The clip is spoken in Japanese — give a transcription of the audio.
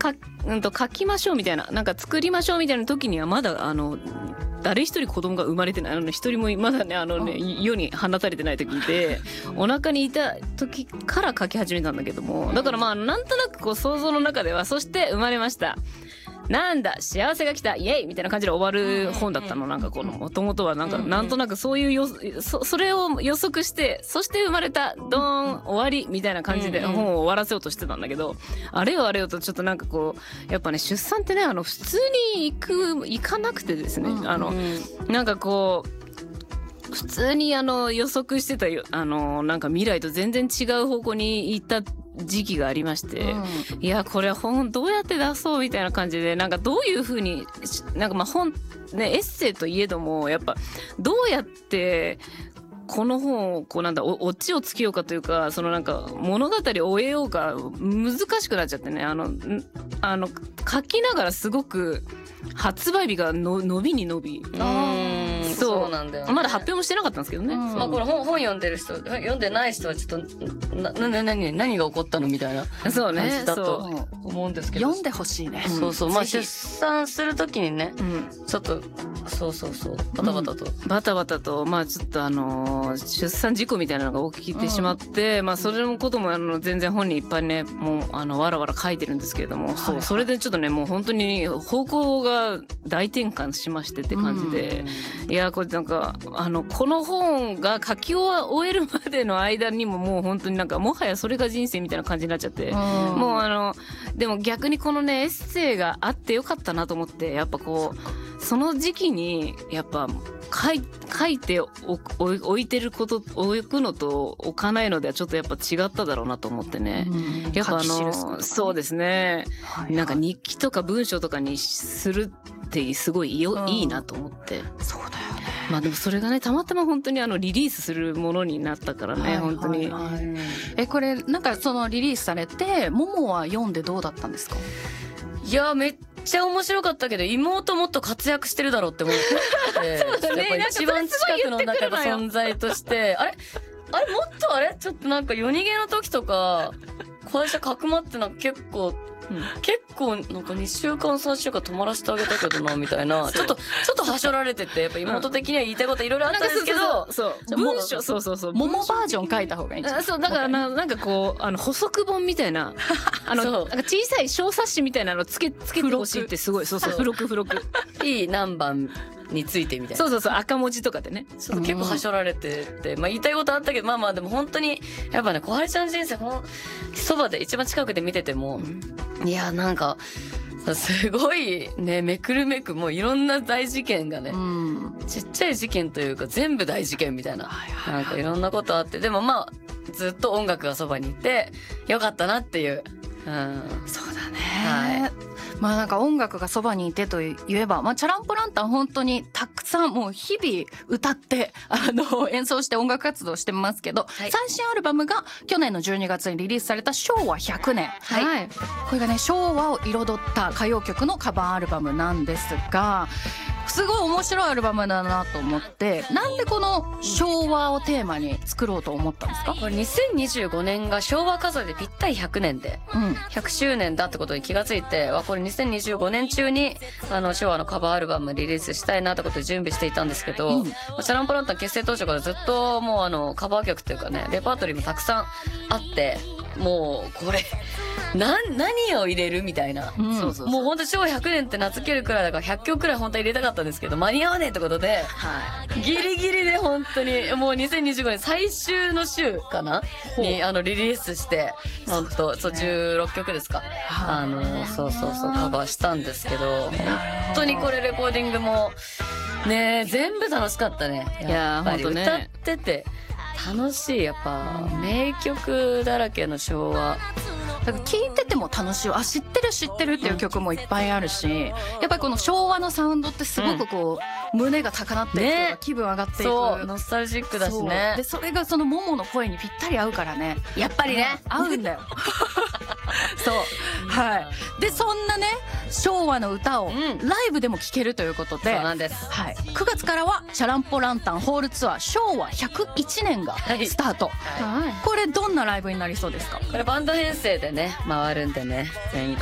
書きましょうみたいな、なんか作りましょうみたいな時にはまだ誰一人子供が生まれてない、一人もまだね世に放たれてない時で、お腹にいた時から書き始めたんだけども、だからまあなんとなくこう想像の中では、そして生まれました、なんだ幸せが来たイエイみたいな感じで終わる本だったの。なんかこの元々はなんとなくそういうそれを予測して、そして生まれたドーン終わりみたいな感じで本を終わらせようとしてたんだけど、あれよとちょっとなんかこうやっぱね、出産ってね普通に行かなくてですね、なんかこう普通に予測してたなんか未来と全然違う方向に行った時期がありまして、いやこれは本どうやって出そうみたいな感じで、なんかどういう風になんかまあ本ね、エッセイといえどもやっぱどうやってこの本をこうなんだオチをつけようかというか、そのなんか物語を終えようか難しくなっちゃってね、書きながらすごく発売日が伸びに伸び、 そうなんだよ、ね、 まだ発表もしてなかったんですけどね、 まあこれ本読んでる人、読んでない人はちょっと何が起こったのみたいなそうね感じだと思うんですけど、 読んでほしいね。 そうまあ出産するときにね、ちょっとそうバタバタとまあちょっと出産事故みたいなのが起きてしまって、まあそれのことも全然本にいっぱいねもうわらわら書いてるんですけれども、それでちょっとねもう本当に方向が大転換しましてって感じで、いやこれなんかこの本が書き終えるまでの間にももう本当になんかもはやそれが人生みたいな感じになっちゃって、もうでも逆にこのねエッセイがあってよかったなと思って、やっぱこうその時期にやっぱ書いて置いてること置くのと置かないのではちょっとやっぱ違っただろうなと思ってね、やっぱそうですね、なんか日記とか文章とかにするってすごいいいなと思って、 そうだよね。 まあでもそれがねたまたま本当にリリースするものになったからね、本当に。 これなんかそのリリースされてももは読んでどうだったんですか？ いやめっちゃ面白かったけど、妹もっと活躍してるだろうって思ってそうだね、 やっぱ一番近くの中の存在としてあれもっとちょっとなんか夜逃げの時とか会社かくまってなんか結構なんか2週間3週間泊まらせてあげたけどなみたいなちょっとはしょられてて、やっぱ妹的には言いたいこといろいろあったんですけど、 文章そうモモバージョン書いた方がいいんじゃない？ そうだからなんかこう補足本みたいななんか小さい小冊子みたいなのつけてほしいってすごい付録いい何番についてみたいな、 そう赤文字とかでね、 結構はしょられてて、まあ言いたいことあったけど、まあでも本当にやっぱね小春ちゃん人生そばで一番近くで見てても、いやなんかすごいねめくるめくもういろんな大事件がね、ちっちゃい事件というか全部大事件みたいな、なんかいろんなことあって、でもまあずっと音楽がそばにいてよかったなっていう。 そうだね、まあなんか音楽がそばにいてといえば、まあチャランポランタン本当にたくさんもう日々歌って演奏して音楽活動してますけど、最新アルバムが去年の12月にリリースされた昭和100年、これがね昭和を彩った歌謡曲のカバーアルバムなんですが、すごい面白いアルバムだなと思って、なんでこの昭和をテーマに作ろうと思ったんですか？ これ2025年が昭和数えでぴったり100年で、100周年だってことに気がついて、これ2025年中に昭和のカバーアルバムリリースしたいなってことで準備していたんですけど、チャランポランタン結成当初からずっともうカバー曲っていうかねレパートリーもたくさんあって、もうこれ何を入れるみたいな、もうほんと昭和100年って名付けるくらいだから100曲くらい本当は入れたかったんですけど間に合わねえってことで、ギリギリで本当にもう2025年最終の週かなにリリースして、本当16曲ですか、そうカバーしたんですけど、本当にこれレコーディングもね全部楽しかったね。やっぱり歌ってて楽しい、やっぱ名曲だらけの昭和だから聴いてても楽しい。知ってるっていう曲もいっぱいあるし、やっぱりこの昭和のサウンドってすごくこう、胸が高鳴っていく、ね、気分上がっていく、 そうノスタルジックだしね。 でそれがそのモモの声にぴったり合うからね、 やっぱりね、 合うんだよそうはい。でそんなね昭和の歌をライブでも聴けるということで、 そうなんです、 はい、9月からはチャランポランタンホールツアー昭和101年がスタート、これどんなライブになりそうですか？ これバンド編成でね回るんでね、全員